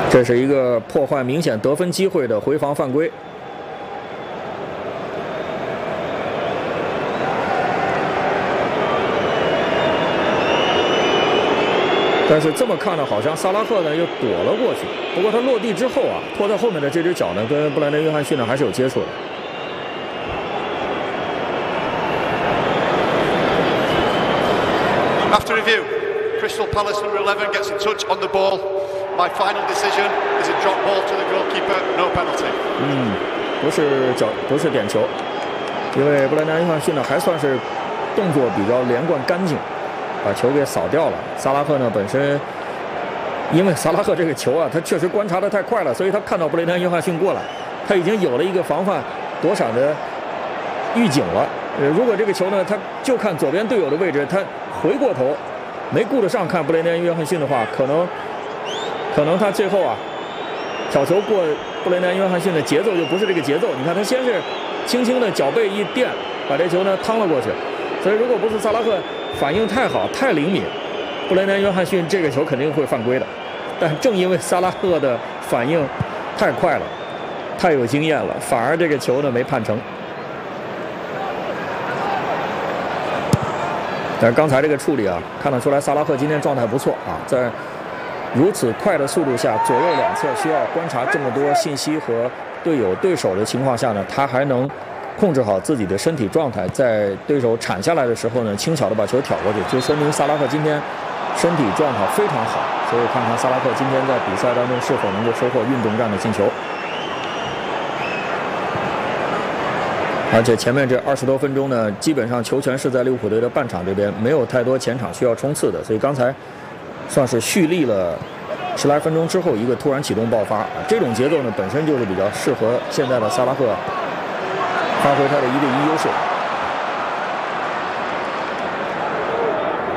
这是一个破坏明显得分机会的回防犯规。但是这么看呢，好像萨拉赫呢又躲了过去。不过他落地之后啊，拖在后面的这只脚呢，跟布莱登·约翰逊呢还是有接触的。 After review, Crystal Palace number 11 gets a touch on the ball. My final decision is a drop ball to the goalkeeper, no penalty. 不是点球，因为布莱登·约翰逊呢还算是动作比较连贯干净。把球给扫掉了。萨拉赫呢，本身因为萨拉赫这个球啊，他确实观察的太快了，所以他看到布雷登·约翰逊过来，他已经有了一个防范躲闪的预警了。如果这个球呢，他就看左边队友的位置，他回过头没顾得上看布雷登·约翰逊的话，可能他最后啊挑球过布雷登·约翰逊的节奏就不是这个节奏。你看他先是轻轻的脚背一垫，把这球呢趟了过去。所以如果不是萨拉赫反应太好、太灵敏，布雷登·约翰逊这个球肯定会犯规的。但正因为萨拉赫的反应太快了、太有经验了，反而这个球呢没判成。但是刚才这个处理啊，看得出来萨拉赫今天状态不错啊，在如此快的速度下，左右两侧需要观察这么多信息和队友、对手的情况下呢，他还能控制好自己的身体状态，在对手铲下来的时候呢，轻巧的把球挑过去，就说明萨拉赫今天身体状态非常好。所以看看萨拉赫今天在比赛当中是否能够收获运动战的进球。而且前面这20多分钟呢，基本上球权是在利物浦队的半场这边，没有太多前场需要冲刺的，所以刚才算是蓄力了10来分钟之后一个突然启动爆发。这种节奏呢，本身就是比较适合现在的萨拉赫发挥他的1对1优势。